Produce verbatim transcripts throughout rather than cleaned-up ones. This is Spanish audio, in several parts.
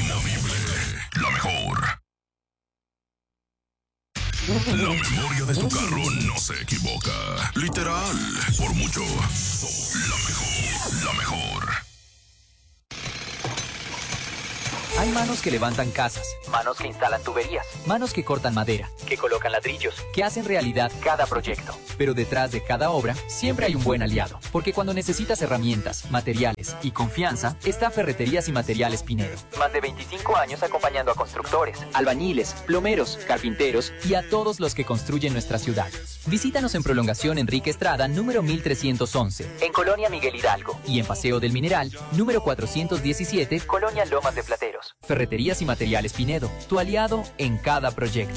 inamovible. La mejor. La memoria de tu carro no se equivoca. Literal, por mucho. La mejor, la mejor. Hay manos que levantan casas, manos que instalan tuberías, manos que cortan madera, que colocan ladrillos, que hacen realidad cada proyecto. Pero detrás de cada obra siempre hay un buen aliado, porque cuando necesitas herramientas, materiales y confianza, está Ferreterías y Materiales Pinedo. Más de veinticinco años acompañando a constructores, albañiles, plomeros, carpinteros y a todos los que construyen nuestra ciudad. Visítanos en Prolongación Enrique Estrada, número mil trescientos once, en Colonia Miguel Hidalgo, y en Paseo del Mineral, número cuatrocientos diecisiete, Colonia Lomas de Plateros. Ferreterías y Materiales Pinedo, tu aliado en cada proyecto.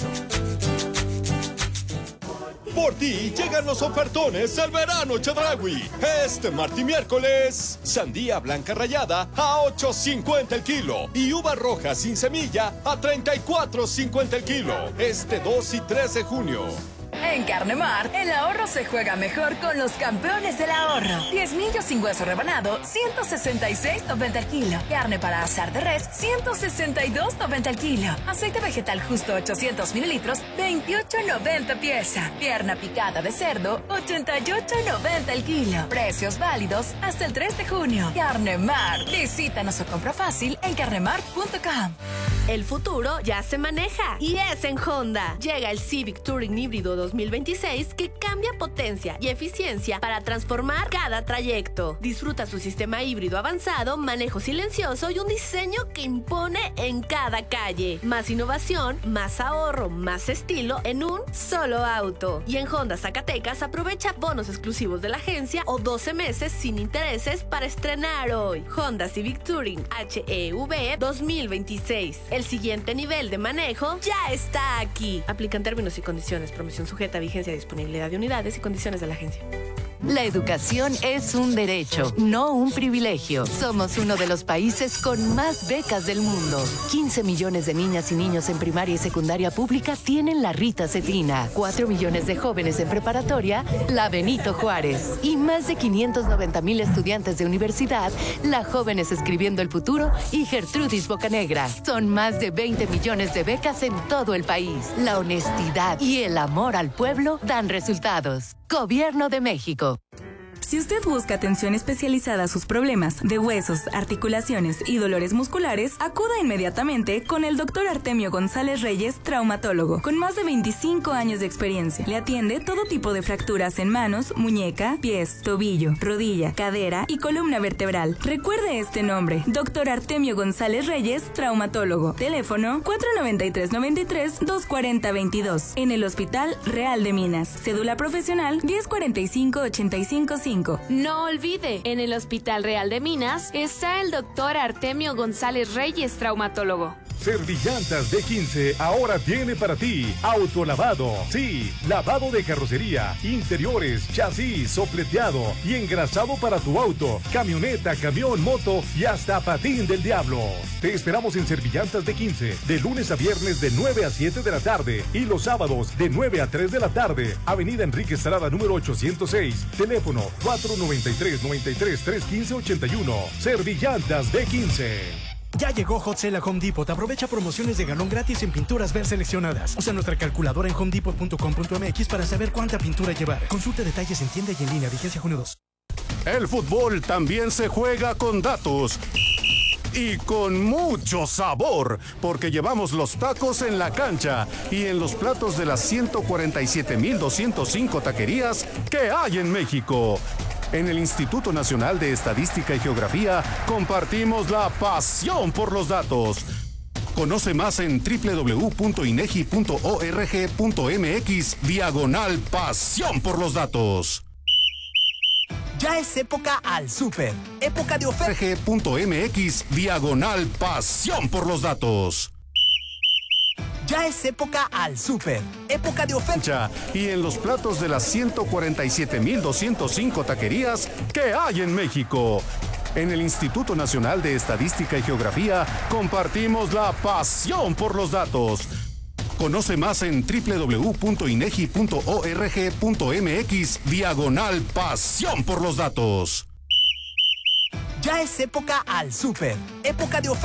Por ti llegan los ofertones del verano Chedraui. Este martes y miércoles, sandía blanca rallada a ocho cincuenta el kilo y uva roja sin semilla a treinta y cuatro cincuenta el kilo. Este dos y tres de junio. En Carnemart, el ahorro se juega mejor con los campeones del ahorro. Diezmillo sin hueso rebanado, ciento sesenta y seis noventa el kilo. Carne para asar de res, ciento sesenta y dos noventa el kilo. Aceite vegetal justo ochocientos mililitros, veintiocho noventa pieza. Pierna picada de cerdo, ochenta y ocho noventa el kilo. Precios válidos hasta el tres de junio. Carnemart. Visítanos o compra fácil en carnemart punto com. El futuro ya se maneja y es en Honda. Llega el Civic Touring híbrido dos mil veintiséis que cambia potencia y eficiencia para transformar cada trayecto. Disfruta su sistema híbrido avanzado, manejo silencioso y un diseño que impone en cada calle. Más innovación, más ahorro, más estilo en un solo auto. Y en Honda Zacatecas aprovecha bonos exclusivos de la agencia o doce meses sin intereses para estrenar hoy. Honda Civic Touring H E V dos mil veintiséis. El siguiente nivel de manejo ya está aquí. Aplican términos y condiciones. Promoción sujeta a vigencia y disponibilidad de unidades y condiciones de la agencia. La educación es un derecho, no un privilegio. Somos uno de los países con más becas del mundo. quince millones de niñas y niños en primaria y secundaria pública tienen la Rita Cetina. cuatro millones de jóvenes en preparatoria, la Benito Juárez. Y más de quinientos noventa mil estudiantes de universidad, la Jóvenes Escribiendo el Futuro y Gertrudis Bocanegra. Son más de veinte millones de becas en todo el país. La honestidad y el amor al pueblo dan resultados. Gobierno de México. Si usted busca atención especializada a sus problemas de huesos, articulaciones y dolores musculares, acuda inmediatamente con el doctor Artemio González Reyes, traumatólogo, con más de veinticinco años de experiencia. Le atiende todo tipo de fracturas en manos, muñeca, pies, tobillo, rodilla, cadera y columna vertebral. Recuerde este nombre, doctor Artemio González Reyes, traumatólogo. Teléfono cuatro noventa y tres noventa y tres, dos cuarenta veintidós. En el Hospital Real de Minas. Cédula profesional diez cuarenta y cinco ochenta y cinco cinco. No olvide, en el Hospital Real de Minas está el doctor Artemio González Reyes, traumatólogo. Servillantas D quince ahora tiene para ti autolavado. Sí, lavado de carrocería, interiores, chasis, sopleteado y engrasado para tu auto, camioneta, camión, moto y hasta patín del diablo. Te esperamos en Servillantas D quince, de lunes a viernes de nueve a siete de la tarde y los sábados de nueve a tres de la tarde. Avenida Enrique Estrada número ochocientos seis, teléfono cuatro noventa y tres noventa y tres, trescientos quince ochenta y uno. Servillantas D quince. Ya llegó Hot Sale a Home Depot. Aprovecha promociones de galón gratis en pinturas ver seleccionadas. Usa nuestra calculadora en home depot punto com punto m x para saber cuánta pintura llevar. Consulta detalles en tienda y en línea. Vigencia junio dos. El fútbol también se juega con datos. Y con mucho sabor, porque llevamos los tacos en la cancha y en los platos de las ciento cuarenta y siete mil doscientas cinco taquerías que hay en México. En el Instituto Nacional de Estadística y Geografía compartimos la pasión por los datos. Conoce más en doble u doble u doble u punto inegi punto org punto mx diagonal pasión por los datos. Ya es época al súper. Época de oferta. org punto mx diagonal pasión por los datos. Ya es época al súper. Época de oferta. Y en los platos de las ciento cuarenta y siete mil doscientas cinco taquerías que hay en México. En el Instituto Nacional de Estadística y Geografía compartimos la pasión por los datos. Conoce más en doble u doble u doble u punto inegi punto org punto mx diagonal pasión por los datos. Ya es época al súper. Época de oferta.